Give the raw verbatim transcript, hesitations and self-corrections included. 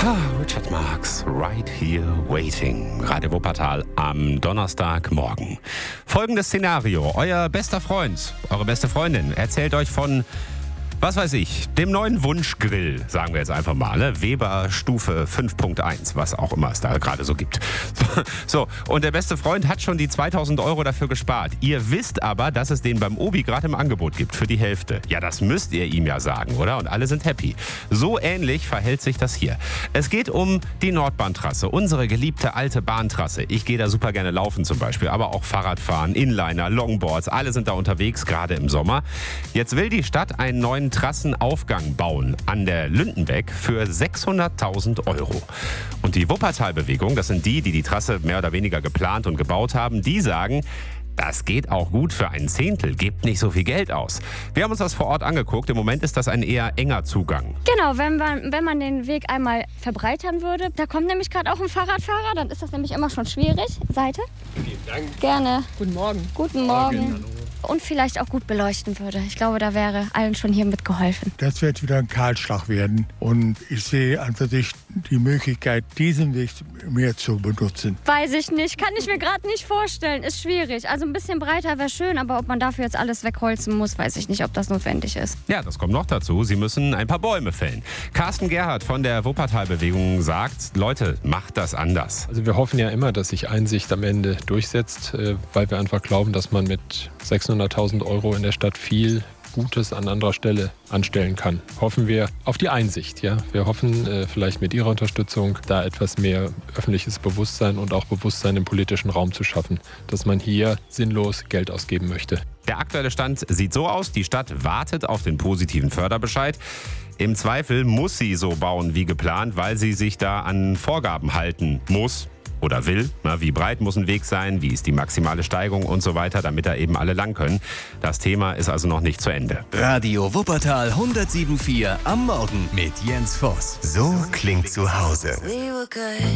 Richard Marx, Right Here Waiting. Radio Wuppertal am Donnerstagmorgen. Folgendes Szenario. Euer bester Freund, eure beste Freundin erzählt euch von, was weiß ich, dem neuen Wunschgrill, sagen wir jetzt einfach mal, ne? Weber Stufe fünf Punkt eins, was auch immer es da gerade so gibt. So, und der beste Freund hat schon die zweitausend Euro dafür gespart. Ihr wisst aber, dass es den beim Obi gerade im Angebot gibt, für die Hälfte. Ja, das müsst ihr ihm ja sagen, oder? Und alle sind happy. So ähnlich verhält sich das hier. Es geht um die Nordbahntrasse, unsere geliebte alte Bahntrasse. Ich gehe da super gerne laufen zum Beispiel, aber auch Fahrradfahren, Inliner, Longboards, alle sind da unterwegs, gerade im Sommer. Jetzt will die Stadt einen neuen Trassenaufgang bauen an der Lündenbeck für sechshunderttausend Euro. Und die Wuppertal-Bewegung, das sind die, die die Trasse mehr oder weniger geplant und gebaut haben, die sagen, das geht auch gut für ein Zehntel, gebt nicht so viel Geld aus. Wir haben uns das vor Ort angeguckt. Im Moment ist das ein eher enger Zugang. Genau, wenn man, wenn man den Weg einmal verbreitern würde, da kommt nämlich gerade auch ein Fahrradfahrer, dann ist das nämlich immer schon schwierig. Seite? Vielen Dank. Gerne. Guten Morgen. Guten Morgen. Morgen. Und vielleicht auch gut beleuchten würde. Ich glaube, da wäre allen schon hier mitgeholfen. Das wird wieder ein Kahlschlag werden. Und ich sehe an für sich die Möglichkeit, diesen Weg mehr zu benutzen. Weiß ich nicht. Kann ich mir gerade nicht vorstellen. Ist schwierig. Also ein bisschen breiter wäre schön, aber ob man dafür jetzt alles wegholzen muss, weiß ich nicht, ob das notwendig ist. Ja, das kommt noch dazu. Sie müssen ein paar Bäume fällen. Carsten Gerhardt von der Wuppertal-Bewegung sagt, Leute, macht das anders. Also wir hoffen ja immer, dass sich Einsicht am Ende durchsetzt, weil wir einfach glauben, dass man mit sechshunderttausend Euro in der Stadt viel Gutes an anderer Stelle anstellen kann. Hoffen wir auf die Einsicht. Ja? Wir hoffen äh, vielleicht mit Ihrer Unterstützung da etwas mehr öffentliches Bewusstsein und auch Bewusstsein im politischen Raum zu schaffen, dass man hier sinnlos Geld ausgeben möchte. Der aktuelle Stand sieht so aus, die Stadt wartet auf den positiven Förderbescheid. Im Zweifel muss sie so bauen wie geplant, weil sie sich da an Vorgaben halten muss. Oder will. Na, wie breit muss ein Weg sein, wie ist die maximale Steigung und so weiter, damit da eben alle lang können. Das Thema ist also noch nicht zu Ende. Radio Wuppertal hundertsieben Komma vier am Morgen mit Jens Voss. So klingt zu Hause.